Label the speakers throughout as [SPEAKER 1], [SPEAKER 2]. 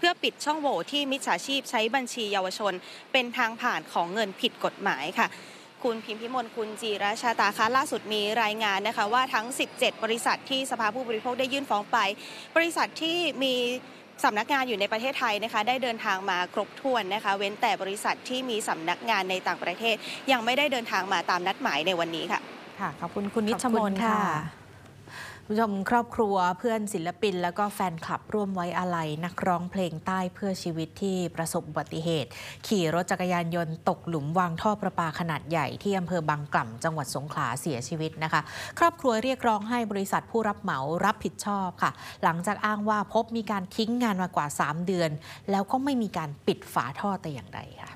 [SPEAKER 1] พื่อปิดช่องโหว่ที่มิจฉาชีพใช้บัญชีเยาวชนเป็นทางผ่านของเงินผิดกฎหมายค่ะคุณพิมพิมลคุณจีราชาตาคะล่าสุดมีรายงานนะคะว่าทั้ง17บริษัทที่สภาผู้บริโภคได้ยื่นฟ้องไปบริษัทที่มีสำนักงานอยู่ในประเทศไทยนะคะได้เดินทางมาครบถ้วนนะคะเว้นแต่บริษัทที่มีสำนักงานในต่างประเทศยังไม่ได้เดินทางมาตามนัดหมายในวันนี้ค่ะ
[SPEAKER 2] ค่ะขอบคุณคุณนิชมนค่ะผู้ชมครอบครัวเพื่อนศิลปินแล้วก็แฟนคลับร่วมไว้อาลัยนักร้องเพลงใต้เพื่อชีวิตที่ประสบอุบัติเหตุขี่รถจักรยานยนต์ตกหลุมวางท่อประปาขนาดใหญ่ที่อำเภอบางกล่ำจังหวัดสงขลาเสียชีวิตนะคะครอบครัวเรียกร้องให้บริษัทผู้รับเหมารับผิดชอบค่ะหลังจากอ้างว่าพบมีการทิ้งงานมากว่า3 เดือนแล้วก็ไม่มีการปิดฝาท่อแต่อย่างใดค่ะ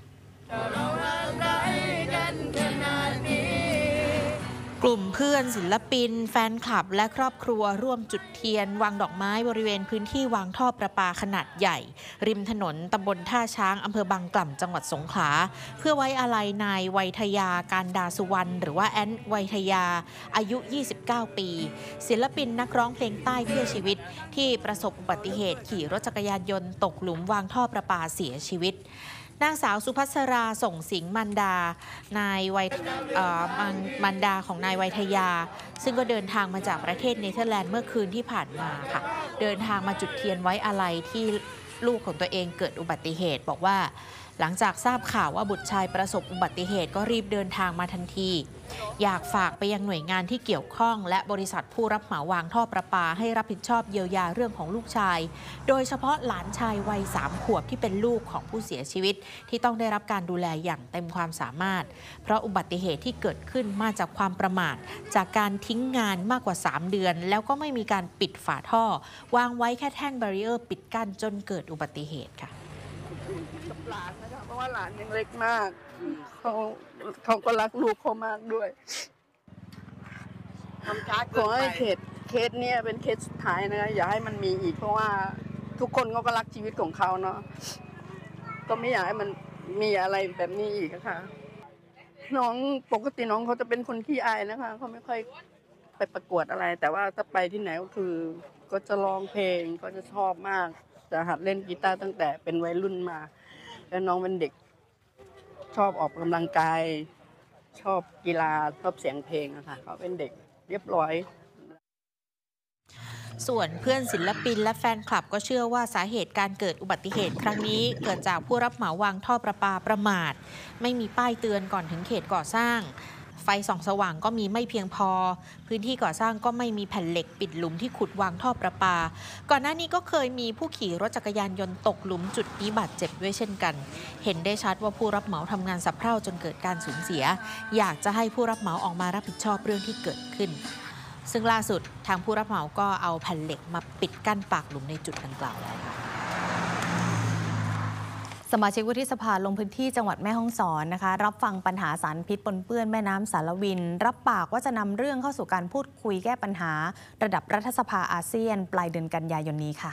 [SPEAKER 2] กลุ่มเพื่อนศิลปินแฟนคลับและครอบครัวร่วมจุดเทียนวางดอกไม้บริเวณพื้นที่วางท่อประปาขนาดใหญ่ริมถนนตำบลท่าช้างอำเภอบางกล่ำจังหวัดสงขลาเพื่อไว้อาลัยนายไวทยาการดาสุวรรณหรือว่าแอนไวทยาอายุ29 ปีศิลปินนักร้องเพลงใต้เพื่อชีวิตที่ประสบอุบัติเหตุขี่รถจักรยานยนต์ตกหลุมวางท่อประปาเสียชีวิตนางสาวสุภัสราส่งสิงห์มันดานายมันดาของนายไวทยาซึ่งก็เดินทางมาจากประเทศเนเธอร์แลนด์เมื่อคืนที่ผ่านมาค่ะเดินทางมาจุดเทียนไว้อาลัยที่ลูกของตัวเองเกิดอุบัติเหตุบอกว่าหลังจากทราบข่าวว่าบุตรชายประสบอุบัติเหตุก็รีบเดินทางมาทันทีอยากฝากไปยังหน่วยงานที่เกี่ยวข้องและบริษัทผู้รับเหมาวางท่อประปาให้รับผิดชอบเยียวยาเรื่องของลูกชายโดยเฉพาะหลานชายวัย3 ขวบที่เป็นลูกของผู้เสียชีวิตที่ต้องได้รับการดูแลอย่างเต็มความสามารถเพราะอุบัติเหตุที่เกิดขึ้นมาจากความประมาทจากการทิ้งงานมากกว่า3 เดือนแล้วก็ไม่มีการปิดฝาท่อวางไว้แค่แท่งแบรีเออร์ปิดกั้นจนเกิดอุบัติเหตุค่ะ
[SPEAKER 3] กับหลานนะคะเพราะว่าหลานยังเล็กมากเขาก็รักลูกเขามากด้วยขอให้เคสนี้เป็นเคสสุดท้ายนะอย่าให้มันมีอีกเพราะว่าทุกคนเขาก็รักชีวิตของเขาเนาะก็ไม่อยากให้มันมีอะไรแบบนี้อีกค่ะน้องปกติน้องเขาจะเป็นคนขี้อายนะคะเขาไม่ค่อยไปประกวดอะไรแต่ว่าถ้าไปที่ไหนก็คือก็จะร้องเพลงก็จะชอบมากจะหัดเล่นกีตาร์ตั้งแต่เป็นวัยรุ่นมาแล้วน้องเป็นเด็กชอบออกกำลังกายชอบกีฬาชอบเสียงเพลงอะค่ะเขาเป็นเด็กเรียบร้อย
[SPEAKER 2] ส่วนเพื่อนศิลปินและแฟนคลับก็เชื่อว่าสาเหตุการเกิดอุบัติเหตุครั้งนี้เกิดจากผู้รับเหมาวางท่อประปาประมาทไม่มีป้ายเตือนก่อนถึงเขตก่อสร้างไฟส่องสว่างก็มีไม่เพียงพอพื้นที่ก่อสร้างก็ไม่มีแผ่นเหล็กปิดหลุมที่ขุดวางท่อประปาก่อนหน้านี้ก็เคยมีผู้ขี่รถจักรยานยนต์ตกหลุมจุดนี้บาดเจ็บด้วยเช่นกันเห็นได้ชัดว่าผู้รับเหมาทำงานสับเพร่าจนเกิดการสูญเสียอยากจะให้ผู้รับเหมาออกมารับผิดชอบเรื่องที่เกิดขึ้นซึ่งล่าสุดทางผู้รับเหมาก็เอาแผ่นเหล็กมาปิดกั้นปากหลุมในจุดดังกล่าวแล้ว
[SPEAKER 4] สมาชิกวุฒิสภาลงพื้นที่จังหวัดแม่ฮ่องสอนนะคะรับฟังปัญหาสารพิษปนเปื้อนแม่น้ำสารวินรับปากว่าจะนำเรื่องเข้าสู่การพูดคุยแก้ปัญหาระดับรัฐสภาอาเซียนปลายเดือนกันยายนนี้ค่ะ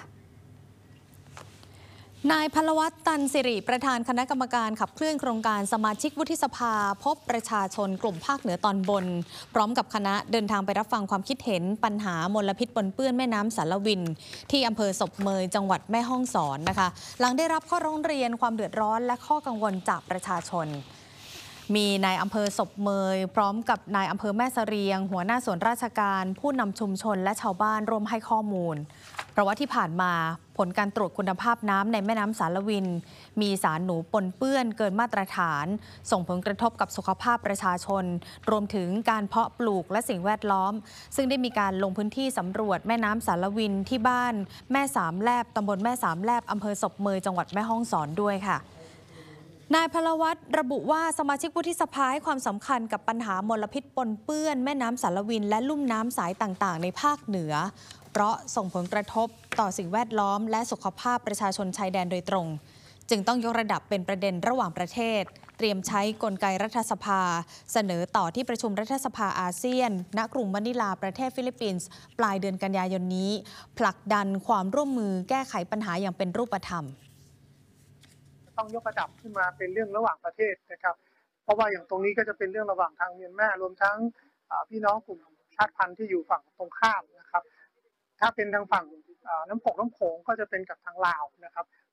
[SPEAKER 4] นายพลวัตตันสิริประธานคณะกรรมการขับเคลื่อนโครงการสมาชิกวุฒิสภาพบประชาชนกลุ่มภาคเหนือตอนบนพร้อมกับคณะเดินทางไปรับฟังความคิดเห็นปัญหามลพิษปนเปื้อนแม่น้ำสารวินที่อำเภอศพเมยจังหวัดแม่ฮ่องสอนนะคะหลังได้รับข้อร้องเรียนความเดือดร้อนและข้อกังวลจากประชาชนมีนายอำเภอศพเมยพร้อมกับนายอำเภอแม่เสรียงหัวหน้าส่วนราชการผู้นำชุมชนและชาวบ้านร่วมให้ข้อมูลเพราะว่าที่ผ่านมาผลการตรวจคุณภาพน้ำในแม่น้ำสารวินมีสารหนูปนเปื้อนเกินมาตรฐานส่งผลกระทบกับสุขภาพประชาชนรวมถึงการเพาะปลูกและสิ่งแวดล้อมซึ่งได้มีการลงพื้นที่สำรวจแม่น้ำสารวินที่บ้านแม่สามแลบตำบลแม่สามแลบอำเภอศพเมยจังหวัดแม่ฮ่องสอนด้วยค่ะนายพลวัตระบุว่าสมาชิกวุฒิสภาให้ความสำคัญกับปัญหามลพิษปนเปื้อนแม่น้ำสารวินและลุ่มน้ำสายต่างๆในภาคเหนือเพราะส่งผลกระทบต่อสิ่งแวดล้อมและสุขภาพประชาชนชายแดนโดยตรงจึงต้องยกระดับเป็นประเด็นระหว่างประเทศเตรียมใช้กลไกรัฐสภาเสนอต่อที่ประชุมรัฐสภาอาเซียนณกรุงมะนิลาประเทศฟิลิปปินส์ปลายเดือนกันยายนนี้ผลักดันความร่วมมือแก้ไขปัญหาอย่างเป็นรูปธรรม
[SPEAKER 5] ต้องยกระดับขึ้นมาเป็นเรื่องระหว่างประเทศนะครับเพราะว่าอย่างตรงนี้ก็จะเป็นเรื่องระหว่างทางเมียนมารวมทั้งพี่น้องกลุ่มชาติพันธุ์ที่อยู่ฝั่งตรงข้ามนะครับถ้าเป็นทางฝั่งน้ำโขงก็จะเป็นกับทางลาวนะครับ